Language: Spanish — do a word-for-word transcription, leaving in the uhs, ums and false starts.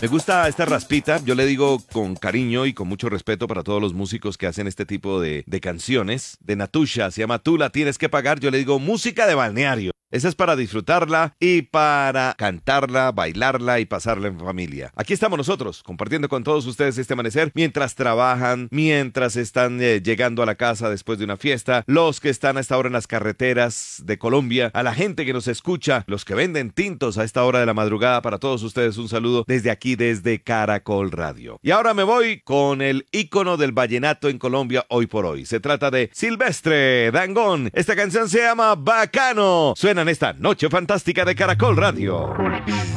Me gusta esta raspita, yo le digo con cariño y con mucho respeto para todos los músicos que hacen este tipo de, de canciones. De Natusha, se llama Tú la tienes que pagar, yo le digo música de balneario. Esa es para disfrutarla y para cantarla, bailarla y pasarla en familia. Aquí estamos nosotros, compartiendo con todos ustedes este amanecer, mientras trabajan, mientras están eh, llegando a la casa después de una fiesta, los que están a esta hora en las carreteras de Colombia, a la gente que nos escucha, los que venden tintos a esta hora de la madrugada, para todos ustedes un saludo desde aquí, desde Caracol Radio. Y ahora me voy con el ícono del vallenato en Colombia hoy por hoy. Se trata de Silvestre Dangond. Esta canción se llama Bacano. Suena en esta noche fantástica de Caracol Radio.